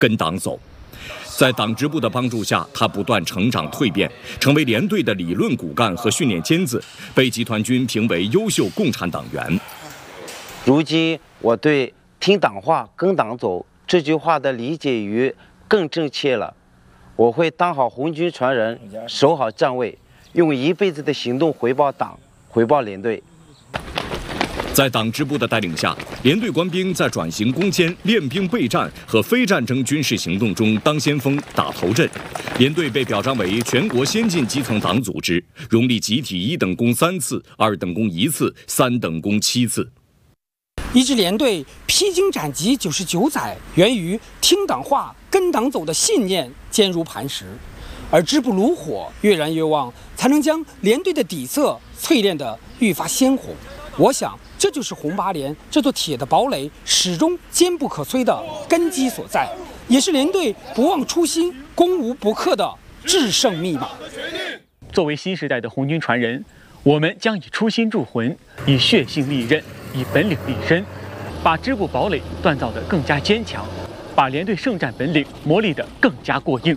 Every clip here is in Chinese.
跟党走。在党支部的帮助下，他不断成长蜕变，成为连队的理论骨干和训练尖子，被集团军评为优秀共产党员。 如今，我对“听党话，跟党走”这句话的理解与更真切了。我会当好红军传人，守好站位，用一辈子的行动回报党，回报连队。 在党支部的带领下，连队官兵在转型攻坚、练兵备战和非战争军事行动中当先锋、打头阵。连队被表彰为全国先进基层党组织，荣立集体1等功3次、2等功1次、3等功7次。 一支连队披荆斩棘99载，源于听党话、跟党走的信念坚如磐石，而支部炉火越燃越旺，才能将连队的底色淬炼得愈发鲜红。我想，这就是红八连这座铁的堡垒始终坚不可摧的根基所在，也是连队不忘初心、攻无不克的制胜密码。 作为新时代的红军传人，我们将以初心铸魂，以血性利刃，以本领立身，把支部堡垒锻造得更加坚强，把连队圣战本领磨砺得更加过硬。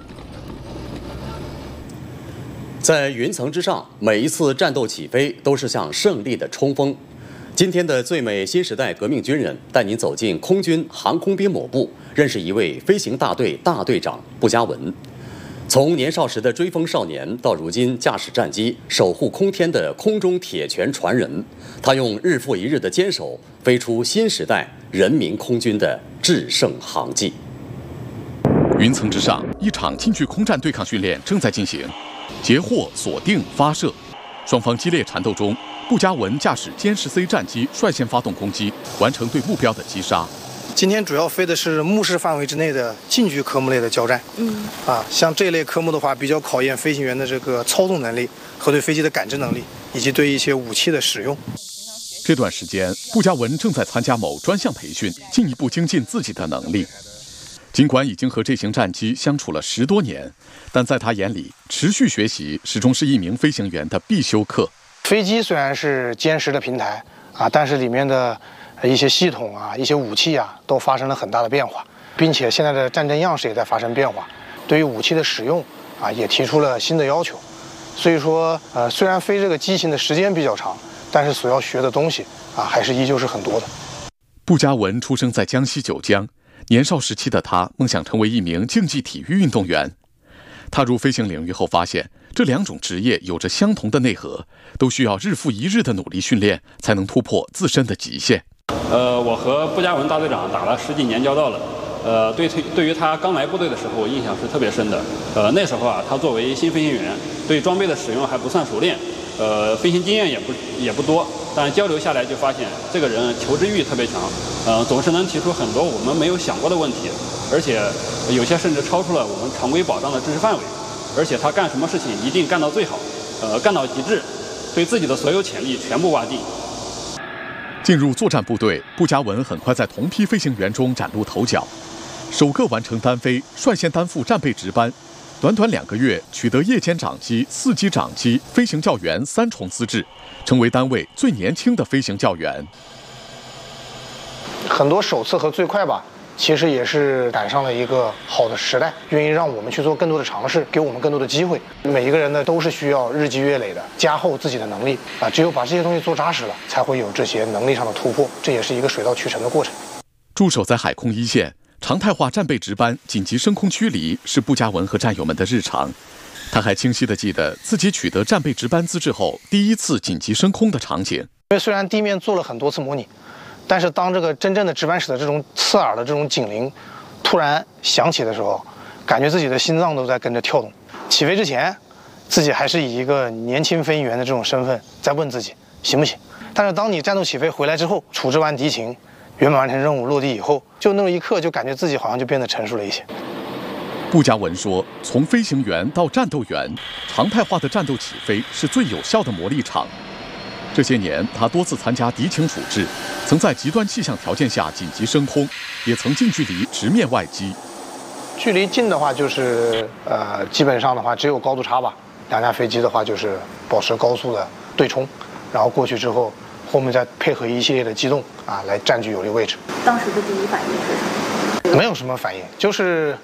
在云层之上，每一次战斗起飞都是向胜利的冲锋。今天的最美新时代革命军人带您走进空军航空兵某部，认识一位飞行大队大队长步佳文。从年少时的追风少年，到如今驾驶战机守护空天的空中铁拳传人，他用日复一日的坚守，飞出新时代人民空军的制胜航迹。 云层之上，一场近距空战对抗训练正在进行，截获、锁定、发射。双方激烈缠斗中，步佳文驾驶歼10C 战机率先发动攻击，完成对目标的击杀。 今天主要飞的是目视范围之内的近距科目类的交战。像这类科目的话，比较考验飞行员的这个操纵能力和对飞机的感知能力，以及对一些武器的使用。 这段时间，步佳文正在参加某专项培训，进一步精进自己的能力。尽管已经和这型战机相处了10多年，但在他眼里，持续学习始终是一名飞行员的必修课。 飞机虽然是歼10的平台但是里面的一些系统一些武器都发生了很大的变化，并且现在的战争样式也在发生变化，对于武器的使用也提出了新的要求。所以说虽然飞这个机型的时间比较长，但是所要学的东西还是依旧是很多的。 步佳文出生在江西九江，年少时期的他梦想成为一名竞技体育运动员。踏入飞行领域后发现，这2种职业有着相同的内核，都需要日复一日的努力训练，才能突破自身的极限。 我和步佳文大队长打了10几年交道了。对于他刚来部队的时候，我印象是特别深的。那时候他作为新飞行员，对装备的使用还不算熟练，飞行经验也不多，但交流下来就发现这个人求知欲特别强，总是能提出很多我们没有想过的问题，而且有些甚至超出了我们常规保障的知识范围。而且他干什么事情一定干到最好，干到极致，对自己的所有潜力全部挖尽。 进入作战部队，步佳文很快在同批飞行员中崭露头角，首个完成单飞，率先担负战备值班，短短2个月取得夜间长机、4级长机、飞行教员3重资质，成为单位最年轻的飞行教员。 很多首次和最快其实也是赶上了一个好的时代，愿意让我们去做更多的尝试，给我们更多的机会。每一个人呢都是需要日积月累的加厚自己的能力只有把这些东西做扎实了，才会有这些能力上的突破，这也是一个水到渠成的过程。 驻守在海空一线，常态化战备值班、紧急升空驱离是步佳文和战友们的日常。他还清晰地记得自己取得战备值班资质后第一次紧急升空的场景。 因为虽然地面做了很多次模拟，但是当这个真正的值班室的这种刺耳的这种警铃突然响起的时候，感觉自己的心脏都在跟着跳动。起飞之前，自己还是以一个年轻飞行员的这种身份在问自己行不行。但是当你战斗起飞回来之后，处置完敌情，圆满完成任务落地以后，就那么一刻，就感觉自己好像就变得成熟了一些。 步佳文说，从飞行员到战斗员，常态化的战斗起飞是最有效的磨砺场。这些年，他多次参加敌情处置，曾在极端气象条件下紧急升空，也曾近距离直面外机。 距离近的话，就是基本上的话只有高度差吧。2架飞机的话，就是保持高速的对冲，然后过去之后，后面再配合一系列的机动来占据有利位置。 当时的第一反应是什么？ 没有什么反应，就是